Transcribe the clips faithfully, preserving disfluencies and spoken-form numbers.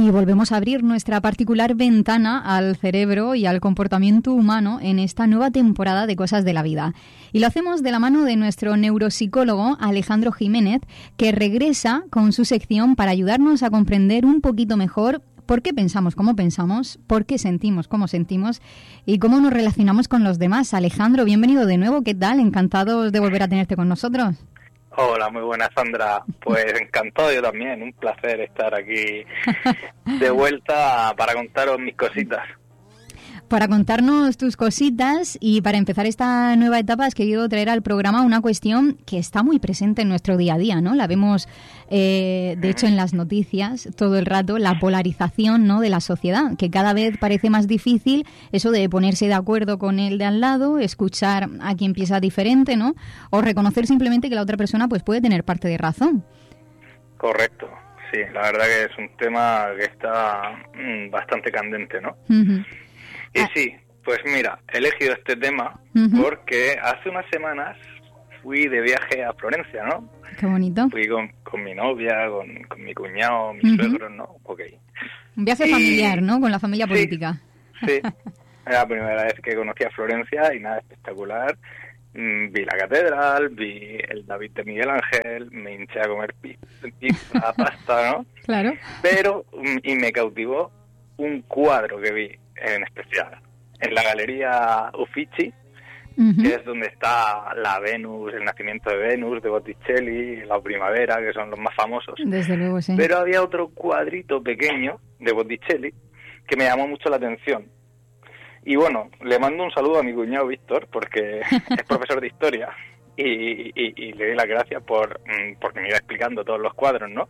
Y volvemos a abrir nuestra particular ventana al cerebro y al comportamiento humano en esta nueva temporada de Cosas de la Vida. Y lo hacemos de la mano de nuestro neuropsicólogo Alejandro Jiménez, que regresa con su sección para ayudarnos a comprender un poquito mejor por qué pensamos como pensamos, por qué sentimos como sentimos y cómo nos relacionamos con los demás. Alejandro, bienvenido de nuevo. ¿Qué tal? Encantados de volver a tenerte con nosotros. Hola, muy buenas, Sandra. Pues encantado yo también, un placer estar aquí de vuelta para contaros mis cositas. Para contarnos tus cositas y para empezar esta nueva etapa has querido traer al programa una cuestión que está muy presente en nuestro día a día, ¿no? La vemos, eh, de hecho, en las noticias todo el rato, la polarización, ¿no?, de la sociedad, que cada vez parece más difícil eso de ponerse de acuerdo con el de al lado, escuchar a quien piensa diferente, ¿no?, o reconocer simplemente que la otra persona pues puede tener parte de razón. Correcto, sí, la verdad que es un tema que está mmm, bastante candente, ¿no? Uh-huh. Y sí, pues mira, he elegido este tema uh-huh. porque hace unas semanas fui de viaje a Florencia, ¿no? Qué bonito. Fui con, con mi novia, con, con mi cuñado, mis uh-huh. suegros, ¿no? Ok. Un viaje y... familiar, ¿no? Con la familia política. Sí, sí. Era la primera vez que conocí a Florencia y nada, espectacular. Mm, vi la catedral, vi el David de Miguel Ángel, me hinché a comer pizza, pasta, ¿no? Claro. Pero, y me cautivó un cuadro que vi en especial en la Galería Uffizi, uh-huh. que es donde está la Venus, el nacimiento de Venus de Botticelli, la Primavera, que son los más famosos. Desde luego, sí. Pero había otro cuadrito pequeño de Botticelli que me llamó mucho la atención. Y bueno, le mando un saludo a mi cuñado Víctor, porque es profesor de historia, y, y, y le doy las gracias por porque me iba explicando todos los cuadros, ¿no?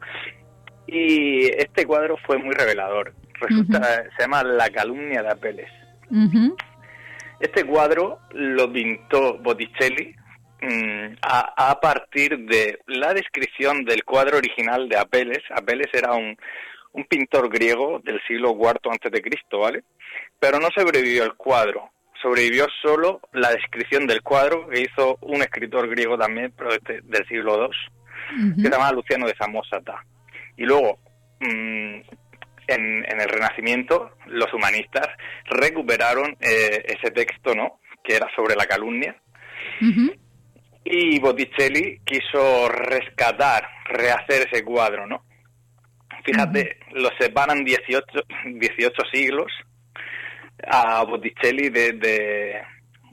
Y este cuadro fue muy revelador. Resulta, uh-huh. se llama La calumnia de Apeles. Uh-huh. Este cuadro lo pintó Botticelli mmm, a, a partir de la descripción del cuadro original de Apeles. Apeles era un, un pintor griego del siglo cuarto antes de Cristo, ¿vale? Pero no sobrevivió el cuadro, sobrevivió solo la descripción del cuadro que hizo un escritor griego también, pero de, del siglo segundo, uh-huh. que se llamaba Luciano de Samosata. Y luego, mmm, En, en el Renacimiento, los humanistas recuperaron eh, ese texto, ¿no?, que era sobre la calumnia, uh-huh. y Botticelli quiso rescatar, rehacer ese cuadro, ¿no? Fíjate, uh-huh. lo separan dieciocho, dieciocho siglos a Botticelli de de,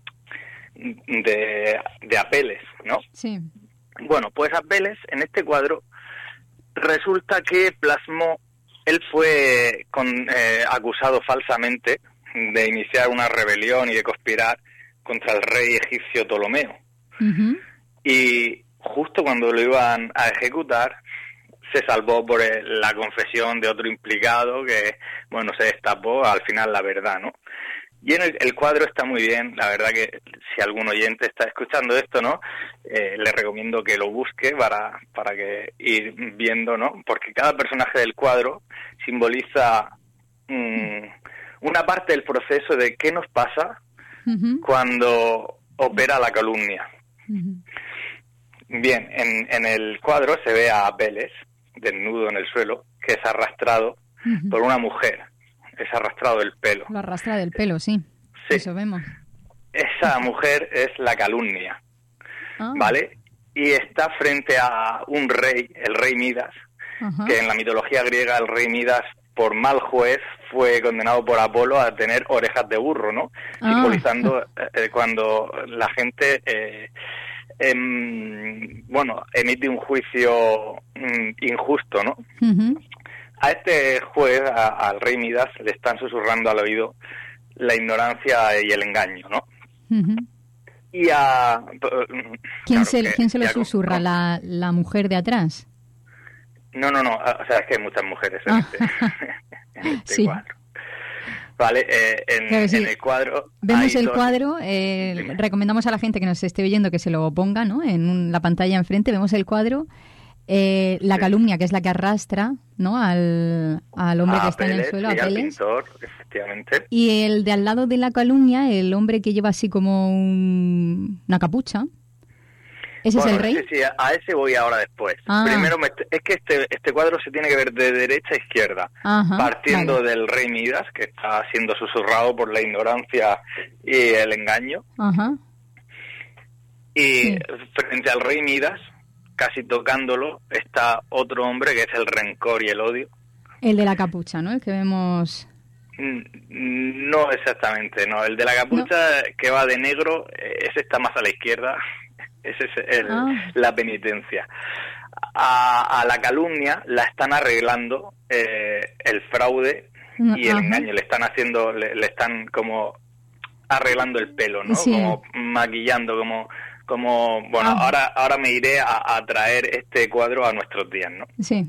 de de Apeles, ¿no? Sí. Bueno, pues Apeles, en este cuadro, resulta que plasmó. Él fue con, eh, acusado falsamente de iniciar una rebelión y de conspirar contra el rey egipcio Ptolomeo. Uh-huh. Y justo cuando lo iban a ejecutar, se salvó por el, la confesión de otro implicado que, bueno, se destapó al final la verdad, ¿no? Y en el, el cuadro está muy bien, la verdad que si algún oyente está escuchando esto, ¿no? Eh, le recomiendo que lo busque para para que ir viendo, ¿no? Porque cada personaje del cuadro simboliza mmm, una parte del proceso de qué nos pasa uh-huh. cuando opera la calumnia. Uh-huh. Bien, en, en el cuadro se ve a Apeles, desnudo en el suelo, que es arrastrado uh-huh. por una mujer. Es arrastrado del pelo. Lo arrastra del pelo, sí. Sí. Eso vemos. Esa mujer es la calumnia, ah. ¿vale? Y está frente a un rey, el rey Midas, uh-huh. que en la mitología griega el rey Midas, por mal juez, fue condenado por Apolo a tener orejas de burro, ¿no? Ah. Simbolizando eh, cuando la gente, eh, em, bueno, emite un juicio mm, injusto, ¿no? Uh-huh. A este juez, a, al rey Midas, le están susurrando al oído la ignorancia y el engaño, ¿no? Uh-huh. Y a... ¿Quién, claro, se, que, ¿quién se lo susurra? ¿No? ¿La, ¿La mujer de atrás? No, no, no. O sea, es que hay muchas mujeres en, ah. este, en este sí. cuadro. Vale, eh, en, claro, sí. en el cuadro... Vemos el dos... cuadro, eh, recomendamos a la gente que nos esté oyendo que se lo ponga, ¿no?, en un, la pantalla enfrente. Vemos el cuadro... Eh, la sí. calumnia, que es la que arrastra, ¿no?, al, al hombre a que está Apeles, en el suelo, sí, a Apeles. Al pintor, efectivamente. Y el de al lado de la calumnia, el hombre que lleva así como un, una capucha. ¿Ese bueno, es el rey? Sí, sí, a ese voy ahora después. Ah. Primero, me, es que este, este cuadro se tiene que ver de derecha a izquierda, Ajá, partiendo vale. del rey Midas, que está siendo susurrado por la ignorancia y el engaño, Ajá. y Sí. frente al rey Midas, casi tocándolo, está otro hombre que es el rencor y el odio. El de la capucha, ¿no? El que vemos... Mm, No exactamente, no. El de la capucha no. que va de negro, ese está más a la izquierda. Ese es el, Ah. la penitencia. A, a la calumnia la están arreglando eh, el fraude y el Ajá. engaño. Le están haciendo, le, le están como arreglando el pelo, ¿no? Sí. Como maquillando, como, como bueno. Ajá. Ahora, ahora me iré a, a traer este cuadro a nuestros días, ¿no? Sí.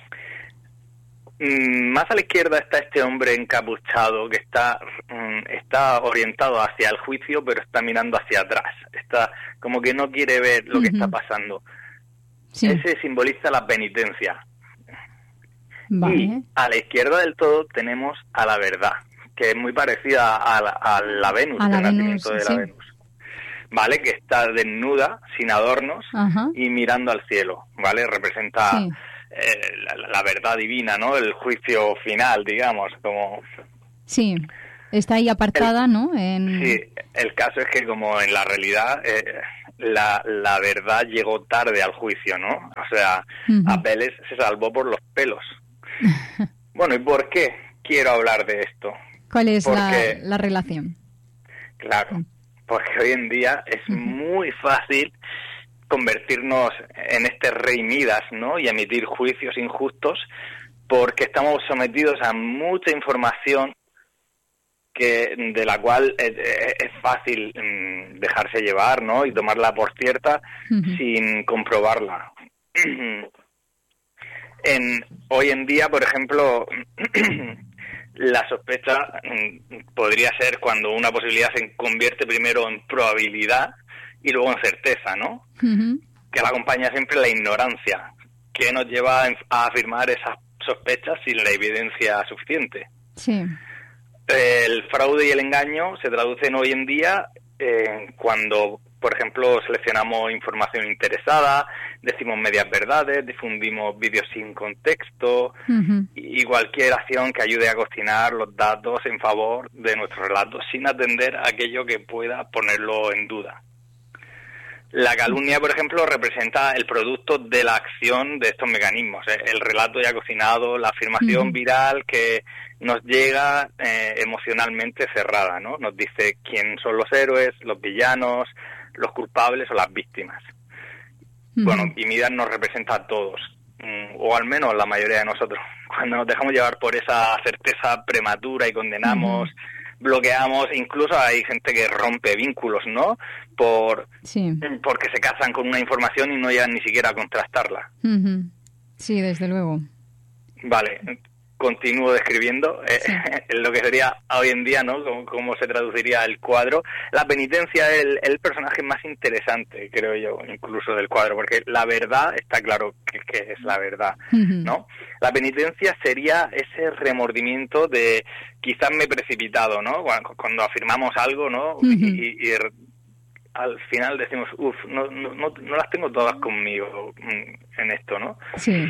Más a la izquierda está este hombre encapuchado que está está orientado hacia el juicio, pero está mirando hacia atrás. Está como que no quiere ver lo uh-huh. que está pasando. Sí. Ese simboliza la penitencia. Vale. Y a la izquierda del todo tenemos a la verdad, que es muy parecida a la, a la Venus, a la del Venus, nacimiento de la sí. Venus. Vale, que está desnuda, sin adornos, Ajá. y mirando al cielo, ¿vale? Representa... Sí. Eh, la, la verdad divina, ¿no? El juicio final, digamos, como... Sí, está ahí apartada, el, ¿no? En... Sí, el caso es que como en la realidad eh, la, la verdad llegó tarde al juicio, ¿no? O sea, uh-huh. Apeles se salvó por los pelos. Bueno, ¿y por qué quiero hablar de esto? ¿Cuál es porque, la, la relación? Claro, porque hoy en día es uh-huh. muy fácil convertirnos en este rey Midas, ¿no? Y emitir juicios injustos, porque estamos sometidos a mucha información que de la cual es, es fácil mmm, dejarse llevar, ¿no? Y tomarla por cierta uh-huh. sin comprobarla. en hoy en día, por ejemplo, la sospecha mmm, podría ser cuando una posibilidad se convierte primero en probabilidad y luego en certeza, ¿no? Uh-huh. Que la acompaña siempre la ignorancia, que nos lleva a afirmar esas sospechas sin la evidencia suficiente. Sí. El fraude y el engaño se traducen hoy en día eh, cuando, por ejemplo, seleccionamos información interesada, decimos medias verdades, difundimos vídeos sin contexto uh-huh. y cualquier acción que ayude a cocinar los datos en favor de nuestro relato sin atender a aquello que pueda ponerlo en duda. La calumnia, por ejemplo, representa el producto de la acción de estos mecanismos, ¿eh? El relato ya cocinado, la afirmación uh-huh. viral que nos llega eh, emocionalmente cerrada, ¿no? Nos dice quién son los héroes, los villanos, los culpables o las víctimas. Uh-huh. Bueno, y Midas nos representa a todos, o al menos la mayoría de nosotros. Cuando nos dejamos llevar por esa certeza prematura y condenamos... Uh-huh. bloqueamos, incluso hay gente que rompe vínculos, ¿no? Por sí. porque se casan con una información y no llegan ni siquiera a contrastarla. Uh-huh. Sí, desde luego. Vale, continúo describiendo sí. eh, lo que sería hoy en día, ¿no? Cómo, cómo se traduciría el cuadro. La penitencia es el, el personaje más interesante, creo yo, incluso del cuadro, porque la verdad, está claro que, que es la verdad, uh-huh. ¿no? La penitencia sería ese remordimiento de quizás me he precipitado, ¿no? Cuando, cuando afirmamos algo, ¿no? Uh-huh. Y, y, y al final decimos, uff, no, no, no, no las tengo todas conmigo en esto, ¿no? Sí.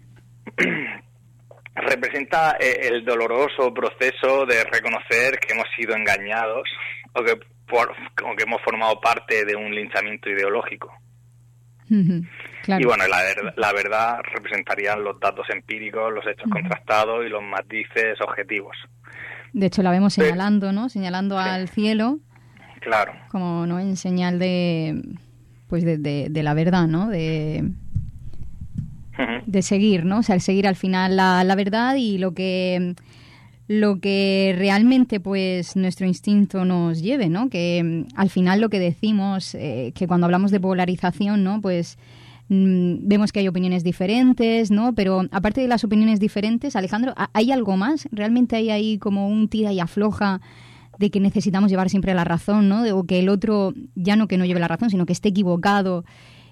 Representa el doloroso proceso de reconocer que hemos sido engañados o que, por, o que hemos formado parte de un linchamiento ideológico. Uh-huh. Claro. Y bueno, la, ver, la verdad representarían los datos empíricos, los hechos uh-huh. contrastados y los matices objetivos. De hecho, la vemos señalando, ¿no? Señalando sí. al cielo. Claro. Como, ¿no? En señal de, pues de, de, de la verdad, ¿no? De... de seguir, ¿no? O sea, el seguir al final la, la verdad y lo que lo que realmente pues nuestro instinto nos lleve, ¿no? Que al final lo que decimos, eh, que cuando hablamos de polarización, ¿no? Pues mmm, vemos que hay opiniones diferentes, ¿no? Pero aparte de las opiniones diferentes, Alejandro, ¿hay algo más? ¿Realmente hay ahí como un tira y afloja de que necesitamos llevar siempre la razón, ¿no? De, o que el otro ya no que no lleve la razón, sino que esté equivocado?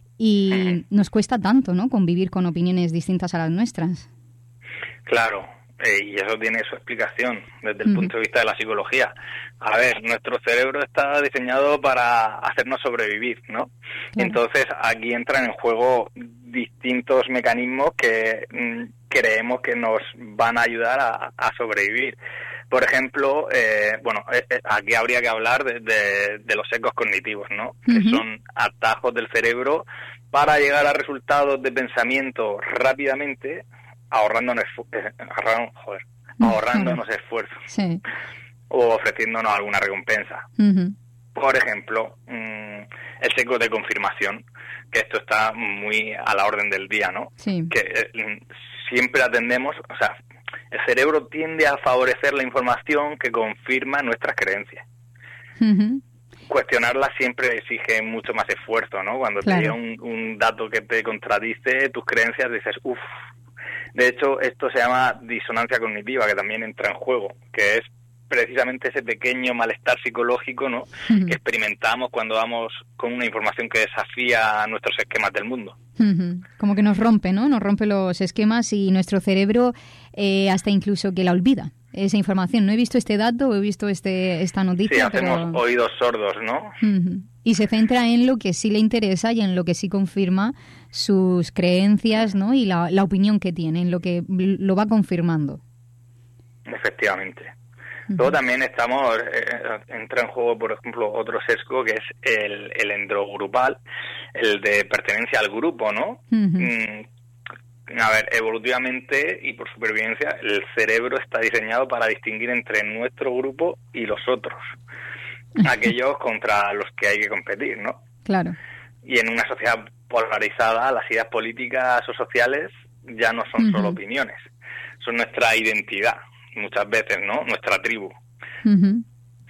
Y nos cuesta tanto, ¿no? Convivir con opiniones distintas a las nuestras. Claro. eh, y eso tiene su explicación desde el uh-huh. punto de vista de la psicología. A ver, nuestro cerebro está diseñado para hacernos sobrevivir, ¿no? Claro. Entonces aquí entran en juego distintos mecanismos que mm, creemos que nos van a ayudar a, a sobrevivir. Por ejemplo, eh, bueno, eh, aquí habría que hablar de, de, de los sesgos cognitivos, ¿no? Uh-huh. Que son atajos del cerebro para llegar a resultados de pensamiento rápidamente, ahorrándonos, eh, ahorrando, joder, ahorrándonos uh-huh. esfuerzos sí. o ofreciéndonos alguna recompensa. Uh-huh. Por ejemplo, mmm, el sesgo de confirmación, que esto está muy a la orden del día, ¿no? Sí. Que eh, siempre atendemos, o sea, el cerebro tiende a favorecer la información que confirma nuestras creencias. Uh-huh. Cuestionarla siempre exige mucho más esfuerzo, ¿no? Cuando claro. te llega un, un dato que te contradice tus creencias, dices, uff. De hecho, esto se llama disonancia cognitiva, que también entra en juego, que es precisamente ese pequeño malestar psicológico, ¿no? Uh-huh. que experimentamos cuando vamos con una información que desafía nuestros esquemas del mundo. Uh-huh. Como que nos rompe, ¿no? Nos rompe los esquemas y nuestro cerebro eh, hasta incluso que la olvida, esa información. No he visto este dato, he visto este esta noticia, sí, hacemos pero... oídos sordos, ¿no? Uh-huh. Y se centra en lo que sí le interesa y en lo que sí confirma sus creencias, ¿no? Y la, la opinión que tiene, en lo que lo va confirmando. Efectivamente. Luego también estamos, eh, entra en juego, por ejemplo, otro sesgo que es el, el endogrupal, el de pertenencia al grupo, ¿no? Uh-huh. Mm, a ver, evolutivamente y por supervivencia, el cerebro está diseñado para distinguir entre nuestro grupo y los otros, aquellos contra los que hay que competir, ¿no? Claro. Y en una sociedad polarizada, las ideas políticas o sociales ya no son uh-huh. solo opiniones, son nuestra identidad. Muchas veces, ¿no? Nuestra tribu. Uh-huh.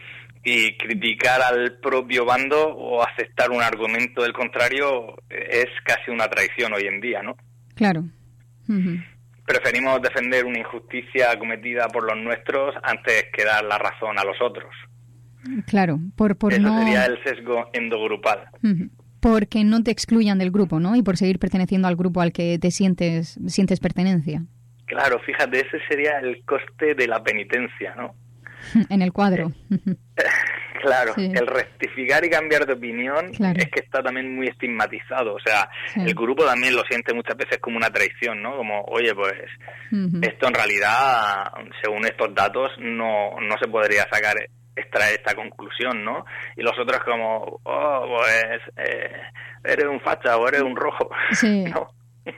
Y criticar al propio bando o aceptar un argumento del contrario es casi una traición hoy en día, ¿no? Claro. Uh-huh. Preferimos defender una injusticia cometida por los nuestros antes que dar la razón a los otros. Claro, por, por Eso no... sería el sesgo endogrupal. Uh-huh. Porque no te excluyan del grupo, ¿no? Y por seguir perteneciendo al grupo al que te sientes, sientes pertenencia. Claro, fíjate, ese sería el coste de la penitencia, ¿no? En el cuadro. Eh, claro, sí. El rectificar y cambiar de opinión claro. es que está también muy estigmatizado. O sea, sí. el grupo también lo siente muchas veces como una traición, ¿no? Como, oye, pues uh-huh. esto en realidad, según estos datos, no, no se podría sacar, extraer esta conclusión, ¿no? Y los otros como, oh, pues eh, eres un facha o eres un rojo, sí. ¿no?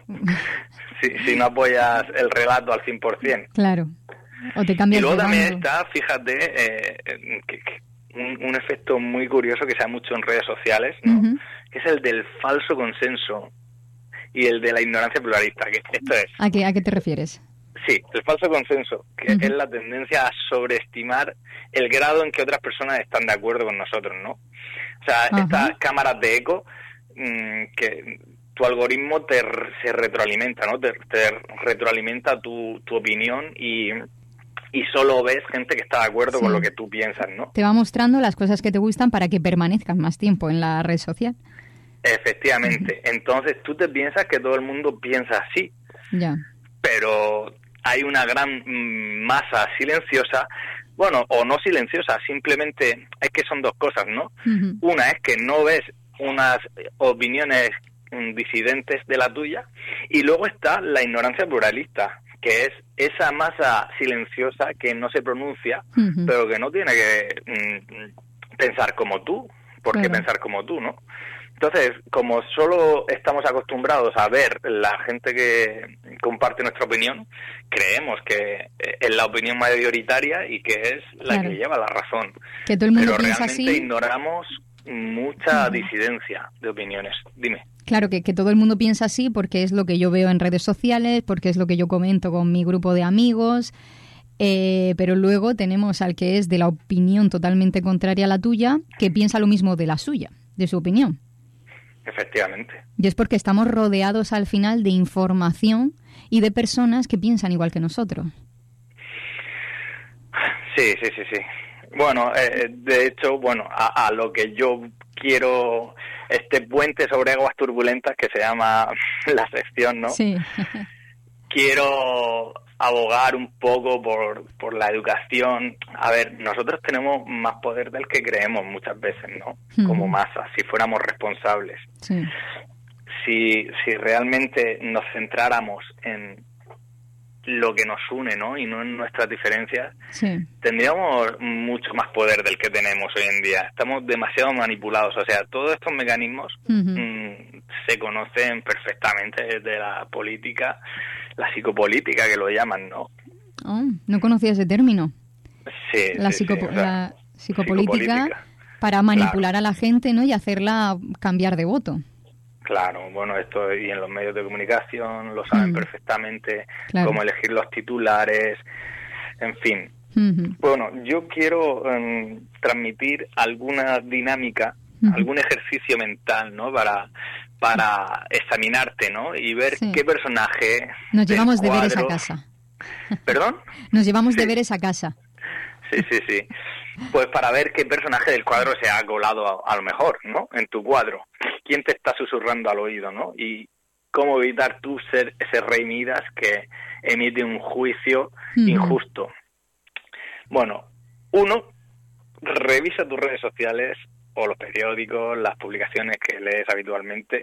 Si, si no apoyas el relato al cien por ciento. Claro. O te cambias y luego de también bando. está, fíjate, eh, que, que un, un efecto muy curioso que se da mucho en redes sociales, ¿no? Uh-huh. Que es el del falso consenso y el de la ignorancia pluralista. Que esto es. ¿A qué, a qué te refieres? Sí, el falso consenso, que uh-huh. es la tendencia a sobreestimar el grado en que otras personas están de acuerdo con nosotros, ¿no? O sea, uh-huh. estas cámaras de eco mmm, que... tu algoritmo te se retroalimenta, ¿no? Te, te retroalimenta tu, tu opinión y, y solo ves gente que está de acuerdo sí. con lo que tú piensas, ¿no? Te va mostrando las cosas que te gustan para que permanezcan más tiempo en la red social. Efectivamente. Uh-huh. Entonces tú te piensas que todo el mundo piensa así. Ya. Pero hay una gran masa silenciosa, bueno, o no silenciosa, simplemente es que son dos cosas, ¿no? Uh-huh. Una es que no ves unas opiniones disidentes de la tuya, y luego está la ignorancia pluralista, que es esa masa silenciosa que no se pronuncia, uh-huh. pero que no tiene que mm, pensar como tú, ¿por qué claro. pensar como tú, no? Entonces, como solo estamos acostumbrados a ver la gente que comparte nuestra opinión, creemos que es la opinión mayoritaria y que es la claro. que lleva la razón. Que todo el mundo pero piensa realmente así. Ignoramos mucha uh-huh. disidencia de opiniones. Dime. Claro, que, que todo el mundo piensa así porque es lo que yo veo en redes sociales, porque es lo que yo comento con mi grupo de amigos, eh, pero luego tenemos al que es de la opinión totalmente contraria a la tuya, que piensa lo mismo de la suya, de su opinión. Efectivamente. Y es porque estamos rodeados al final de información y de personas que piensan igual que nosotros. Sí, sí, sí, sí. Bueno, eh, de hecho, bueno, a, a lo que yo quiero, este puente sobre aguas turbulentas que se llama la sección, ¿no? Sí. Quiero abogar un poco por, por la educación. A ver, nosotros tenemos más poder del que creemos muchas veces, ¿no? Mm. Como masa, si fuéramos responsables. Sí. Si, si realmente nos centráramos en lo que nos une, ¿no? Y no en nuestras diferencias, sí. tendríamos mucho más poder del que tenemos hoy en día. Estamos demasiado manipulados, o sea, todos estos mecanismos uh-huh. mmm, se conocen perfectamente desde la política, la psicopolítica que lo llaman, ¿no? Oh, no conocía ese término. Sí, la, sí, psicopo- sí, o sea, la psicopolítica, psicopolítica para manipular claro. a la gente, ¿no? Y hacerla cambiar de voto. Claro, bueno, esto y en los medios de comunicación lo saben mm. perfectamente, claro. cómo elegir los titulares, en fin. Uh-huh. Bueno, yo quiero um, transmitir alguna dinámica, uh-huh. algún ejercicio mental, ¿no? Para para examinarte, ¿no? Y ver sí. qué personaje Nos llevamos cuadro... deberes a casa. ¿Perdón? Nos llevamos sí. deberes a casa. Sí, sí, sí. Pues para ver qué personaje del cuadro se ha colado a, a lo mejor, ¿no? En tu cuadro. ¿Quién te está susurrando al oído, no? Y cómo evitar tú ser ese rey Midas que emite un juicio uh-huh. injusto. Bueno, uno, revisa tus redes sociales o los periódicos, las publicaciones que lees habitualmente,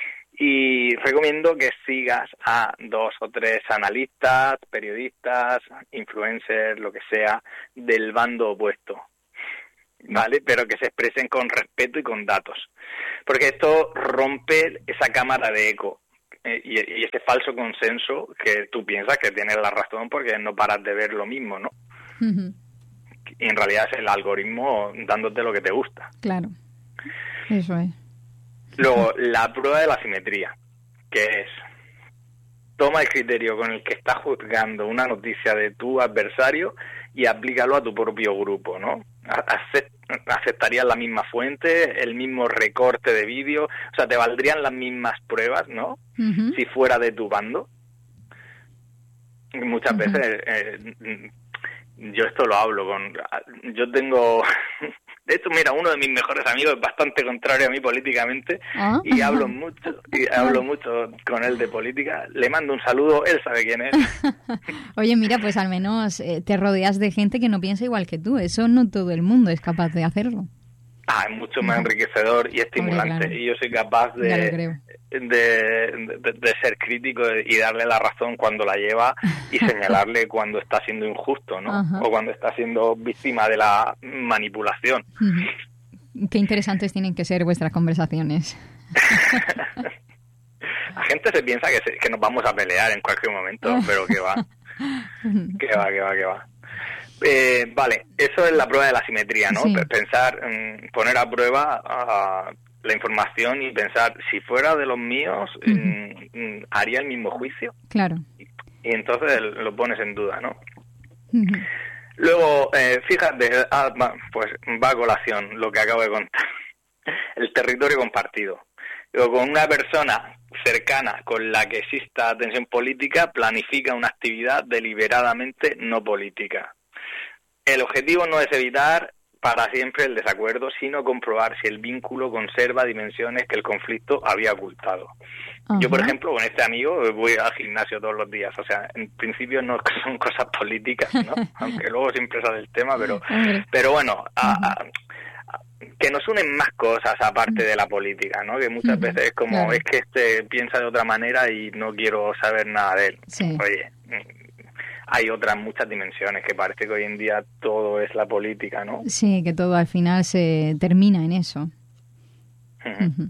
y recomiendo que sigas a dos o tres analistas, periodistas, influencers, lo que sea, del bando opuesto, ¿vale? Pero que se expresen con respeto y con datos, porque esto rompe esa cámara de eco eh, y, y ese falso consenso que tú piensas que tienes la razón porque no paras de ver lo mismo, ¿no? Uh-huh. Y en realidad es el algoritmo dándote lo que te gusta. Claro, eso es. Luego, la prueba de la simetría, que es, toma el criterio con el que estás juzgando una noticia de tu adversario y aplícalo a tu propio grupo, ¿no? ¿Aceptarías la misma fuente, el mismo recorte de vídeo? O sea, ¿te valdrían las mismas pruebas, no? Uh-huh. Si fuera de tu bando. Muchas uh-huh. veces, eh, yo esto lo hablo con... Yo tengo... De hecho, mira, uno de mis mejores amigos es bastante contrario a mí políticamente ¿Ah? y hablo mucho y hablo mucho con él de política. Le mando un saludo, él sabe quién es. Oye, mira, pues al menos eh, te rodeas de gente que no piensa igual que tú. Eso no todo el mundo es capaz de hacerlo. Ah, es mucho más enriquecedor y estimulante. Hombre, claro. Y yo soy capaz de, de, de, de ser crítico y darle la razón cuando la lleva y señalarle cuando está siendo injusto, ¿no? Ajá. O cuando está siendo víctima de la manipulación. Uh-huh. Qué interesantes tienen que ser vuestras conversaciones. La gente se piensa que, se, que nos vamos a pelear en cualquier momento, pero que va. Que va, que va, que va. Eh, vale, eso es la prueba de la simetría, ¿no? Sí. Pensar, um, poner a prueba uh, la información y pensar, si fuera de los míos, uh-huh. um, ¿haría el mismo juicio? Claro. Y, y entonces lo pones en duda, ¿no? Uh-huh. Luego, eh, fíjate, ah, pues va a colación lo que acabo de contar. El territorio compartido. Luego, con una persona cercana con la que exista tensión política, planifica una actividad deliberadamente no política. El objetivo no es evitar para siempre el desacuerdo, sino comprobar si el vínculo conserva dimensiones que el conflicto había ocultado. Uh-huh. Yo, por ejemplo, con este amigo voy al gimnasio todos los días. O sea, en principio no son cosas políticas, ¿no? Aunque luego siempre sale el tema, pero, pero bueno, a, a, a, que nos unen más cosas aparte de la política, ¿no? Que muchas uh-huh. veces es como, claro. es que este piensa de otra manera y no quiero saber nada de él. Sí. Oye... hay otras muchas dimensiones, que parece que hoy en día todo es la política, ¿no? Sí, que todo al final se termina en eso. Uh-huh. Uh-huh.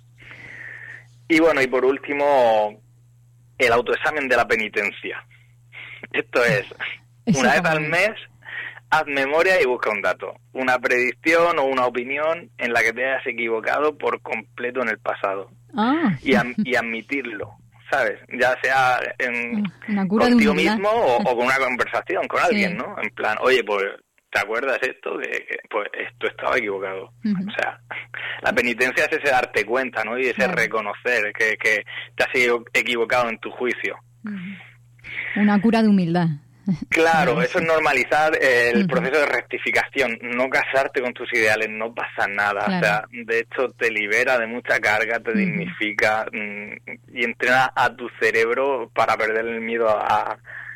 Y bueno, y por último, el autoexamen de la penitencia. Esto es, eso una vez al mes, haz memoria y busca un dato, una predicción o una opinión en la que te hayas equivocado por completo en el pasado. Ah. Y, am- y admitirlo. ¿Sabes? Ya sea en, contigo mismo o, o con una conversación con alguien, sí. ¿no? En plan, oye, pues, ¿te acuerdas esto? Que, que pues esto estaba equivocado. Uh-huh. O sea, la penitencia es ese darte cuenta, ¿no? Y ese claro. reconocer que, que te has equivocado en tu juicio. Uh-huh. Una cura de humildad. Claro, eso es normalizar el uh-huh. proceso de rectificación, no casarte con tus ideales, no pasa nada, claro. O sea, de hecho te libera de mucha carga, te uh-huh. dignifica mmm, y entrena a tu cerebro para perder el miedo a, a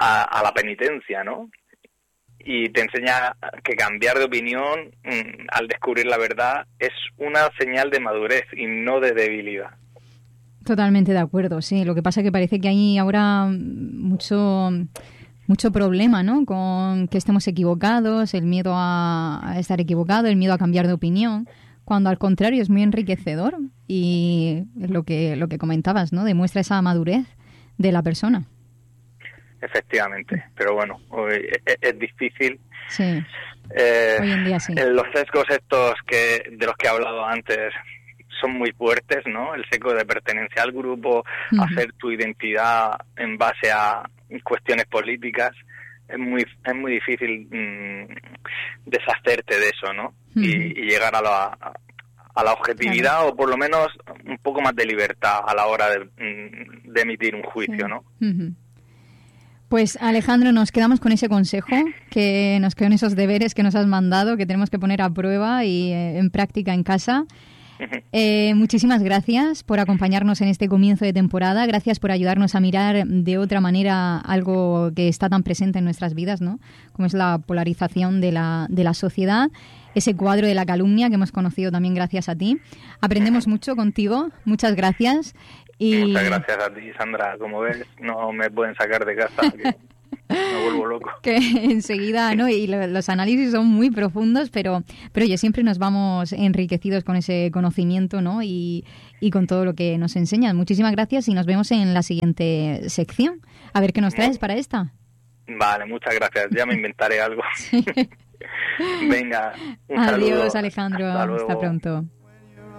a, a la penitencia, ¿no? Y te enseña que cambiar de opinión mmm, al descubrir la verdad es una señal de madurez y no de debilidad. Totalmente de acuerdo, sí. Lo que pasa es que parece que hay ahora mucho mucho problema, ¿no? Con que estemos equivocados, el miedo a, a estar equivocado, el miedo a cambiar de opinión, cuando al contrario es muy enriquecedor y lo que lo que comentabas, ¿no? Demuestra esa madurez de la persona. Efectivamente, pero bueno, hoy es, es difícil. Sí. Eh, hoy en día sí. Los sesgos estos que de los que he hablado antes son muy fuertes, ¿no? El sesgo de pertenencia al grupo, uh-huh. hacer tu identidad en base a cuestiones políticas, es muy es muy difícil mmm, deshacerte de eso, ¿no? Uh-huh. Y, y llegar a la a la objetividad, claro. o por lo menos un poco más de libertad a la hora de, de emitir un juicio, sí. ¿no? Uh-huh. Pues Alejandro, nos quedamos con ese consejo, que nos quedan esos deberes que nos has mandado, que tenemos que poner a prueba y eh, en práctica en casa. Eh, muchísimas gracias por acompañarnos en este comienzo de temporada, gracias por ayudarnos a mirar de otra manera algo que está tan presente en nuestras vidas, ¿no? Como es la polarización de la, de la sociedad, ese cuadro de la calumnia que hemos conocido también gracias a ti. Aprendemos mucho contigo, muchas gracias. Y... Muchas gracias a ti, Sandra. Como ves, no me pueden sacar de casa, que me vuelvo loco. Que enseguida, ¿no? Y lo, los análisis son muy profundos, pero, pero oye, siempre nos vamos enriquecidos con ese conocimiento, ¿no? Y, y con todo lo que nos enseñan. Muchísimas gracias y nos vemos en la siguiente sección. A ver qué nos traes para esta. Vale, muchas gracias. Ya me inventaré algo. Sí. Venga, un Adiós, saludo. Alejandro. Hasta luego. Hasta pronto.